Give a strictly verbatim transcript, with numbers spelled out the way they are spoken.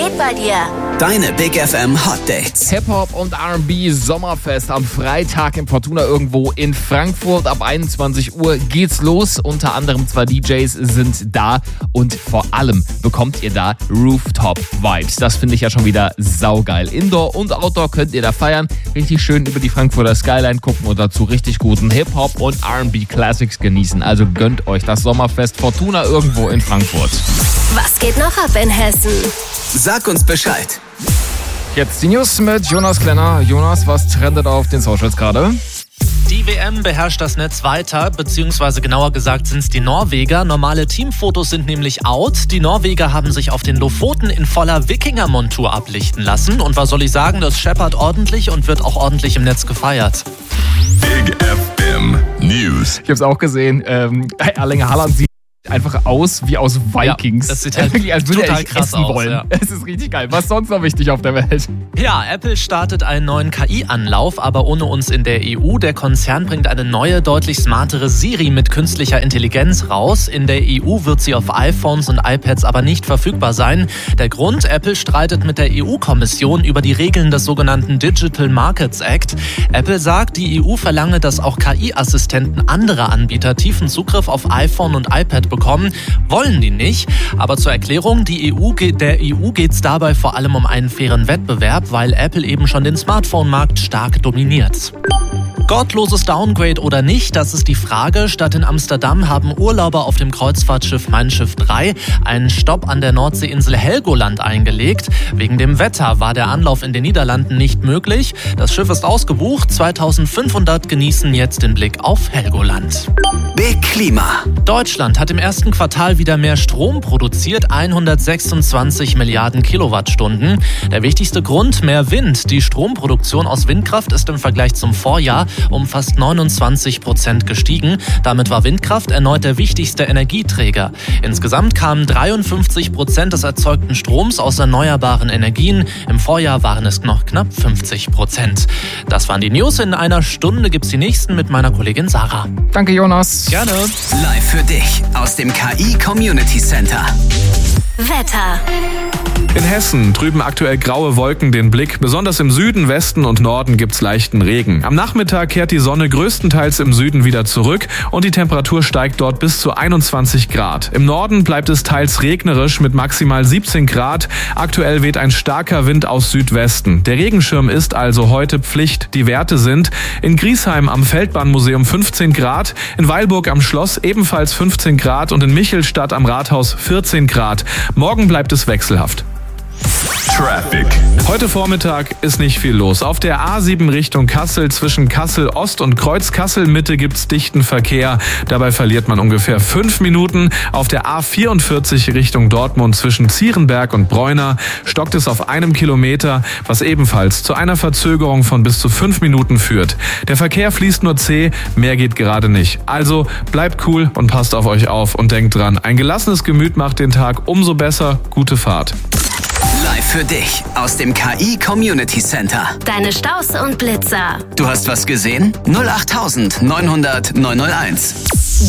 geht bei dir? Deine Big F M Hot Dates. Hip-Hop und R and B Sommerfest am Freitag im Fortuna irgendwo in Frankfurt. Ab einundzwanzig Uhr geht's los. Unter anderem zwei D Js sind da und vor allem bekommt ihr da Rooftop-Vibes. Das finde ich ja schon wieder saugeil. Indoor und Outdoor könnt ihr da feiern. Richtig schön über die Frankfurter Skyline gucken und dazu richtig guten Hip-Hop und R and B Classics genießen. Also gönnt euch das Sommerfest Fortuna irgendwo in Frankfurt. Was geht noch ab in Hessen? Sag uns Bescheid. Jetzt die News mit Jonas Klenner. Jonas, was trendet auf den Socials gerade? Die W M beherrscht das Netz weiter, beziehungsweise genauer gesagt sind es die Norweger. Normale Teamfotos sind nämlich out. Die Norweger haben sich auf den Lofoten in voller Wikinger-Montur ablichten lassen. Und was soll ich sagen, das scheppert ordentlich und wird auch ordentlich im Netz gefeiert. Big F M News. Ich habe es auch gesehen. Ähm, Erling Haaland sieht einfach aus wie aus Vikings. Ja, das sieht halt wirklich, als würde total er krass essen aus, wollen. ja. Es ist richtig geil. Was ist sonst noch wichtig auf der Welt? Ja, Apple startet einen neuen K I-Anlauf, aber ohne uns in der E U. Der Konzern bringt eine neue, deutlich smartere Siri mit künstlicher Intelligenz raus. In der E U wird sie auf iPhones und iPads aber nicht verfügbar sein. Der Grund, Apple streitet mit der E U-Kommission über die Regeln des sogenannten Digital Markets Act. Apple sagt, die E U verlange, dass auch K I-Assistenten anderer Anbieter tiefen Zugriff auf iPhone und iPad bekommen. Wollen die nicht. Aber zur Erklärung, die E U, der E U geht es dabei vor allem um einen fairen Wettbewerb, weil Apple eben schon den Smartphone-Markt stark dominiert. Gottloses Downgrade oder nicht, das ist die Frage. Statt in Amsterdam haben Urlauber auf dem Kreuzfahrtschiff Mein Schiff drei einen Stopp an der Nordseeinsel Helgoland eingelegt. Wegen dem Wetter war der Anlauf in den Niederlanden nicht möglich. Das Schiff ist ausgebucht. zweitausendfünfhundert genießen jetzt den Blick auf Helgoland. Big Klima. Deutschland hat im ersten Quartal wieder mehr Strom produziert, hundertsechsundzwanzig Milliarden Kilowattstunden. Der wichtigste Grund, mehr Wind. Die Stromproduktion aus Windkraft ist im Vergleich zum Vorjahr um fast neunundzwanzig Prozent gestiegen. Damit war Windkraft erneut der wichtigste Energieträger. Insgesamt kamen dreiundfünfzig Prozent des erzeugten Stroms aus erneuerbaren Energien. Im Vorjahr waren es noch knapp fünfzig Prozent. Das waren die News. In einer Stunde gibt's die nächsten mit meiner Kollegin Sarah. Danke, Jonas. Gerne. Live für dich aus dem K I Community Center. Wetter. In Hessen trüben aktuell graue Wolken den Blick. Besonders im Süden, Westen und Norden gibt's leichten Regen. Am Nachmittag kehrt die Sonne größtenteils im Süden wieder zurück und die Temperatur steigt dort bis zu einundzwanzig Grad. Im Norden bleibt es teils regnerisch mit maximal siebzehn Grad. Aktuell weht ein starker Wind aus Südwesten. Der Regenschirm ist also heute Pflicht. Die Werte sind in Griesheim am Feldbahnmuseum fünfzehn Grad, in Weilburg am Schloss ebenfalls fünfzehn Grad und in Michelstadt am Rathaus vierzehn Grad. Morgen bleibt es wechselhaft. Traffic. Heute Vormittag ist nicht viel los. Auf der A sieben Richtung Kassel zwischen Kassel Ost und Kreuz Kassel Mitte gibt's dichten Verkehr. Dabei verliert man ungefähr fünf Minuten. Auf der A vierundvierzig Richtung Dortmund zwischen Zierenberg und Bräuner stockt es auf einem Kilometer, was ebenfalls zu einer Verzögerung von bis zu fünf Minuten führt. Der Verkehr fließt nur zäh, mehr geht gerade nicht. Also bleibt cool und passt auf euch auf und denkt dran, ein gelassenes Gemüt macht den Tag umso besser. Gute Fahrt. Live für dich aus dem K I Community Center. Deine Staus und Blitzer. Du hast was gesehen? null acht neun null null neun null eins.